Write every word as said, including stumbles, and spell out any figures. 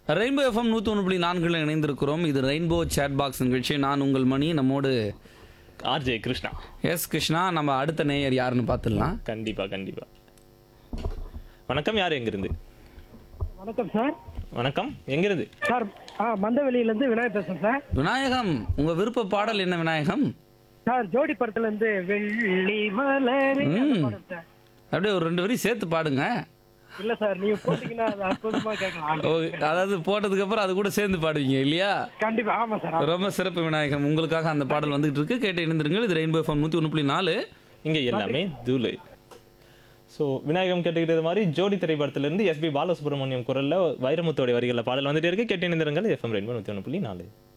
Rainbow FM நூற்றி ஒன்று புள்ளி நான்கில் இணைந்திருக்கிறோம். இது ரெயின்போ சேட் பாக்ஸ் நிகழ்ச்சி. நான் உங்கள் மணி, நம்மோடு ஆர்ஜே கிருஷ்ணா. எஸ் கிருஷ்ணா. நம்ம அடுத்த நேயர் யாருன்னு பார்த்துடலாம். கண்டிப்பா கண்டிப்பா. வணக்கம், யார் எங்கிருந்து? வணக்கம் சார். வணக்கம், எங்கிருந்து சார்? ஆ மந்தவெளியிலேருந்து விநாயகர் பேசுகிறேன் சார். விநாயகம், உங்க விருப்ப பாடல் என்ன விநாயகம்? சார் ஜோடி படத்துலேருந்து வெள்ளி மலர் ம். படம் சார். அப்படியே ஒரு ரெண்டு வரி சேர்த்து பாடுங்க. இல்ல சார், நீங்க போட்டீங்கன்னா அது அற்புதமா கேட்கலாம். ஓ, அதாவது போட்டதுக்கு அப்புறம் அது கூட சேர்ந்து பாடுவீங்க இல்லையா? கண்டிப்பா. ஆமா சார். ஆமா. ரொம்ப சிறப்பு விநாயகம். உங்களுக்காக அந்த பாடல் வந்துகிட்டு இருக்கு, கேட்டு இணைந்திருங்கள். இது ரெயின்போ எஃப்எம் நூற்றி ஒன்று புள்ளி நாலு. இங்க எல்லாமே தூளு. ஸோ விநாயகம் கேட்டுக்கிட்டது மாதிரி ஜோடி திரைப்படத்திலிருந்து எஸ்பி பாலசுப்ரமணியம் குரல்ல வைரமுத்தோடைய வரிகளில் பாடல் வந்துட்டே இருக்கு. கேட்டு இணைந்திருங்கள். எஃப்எம் ரெயின்போ நூற்றி ஒன்று புள்ளி நாலு.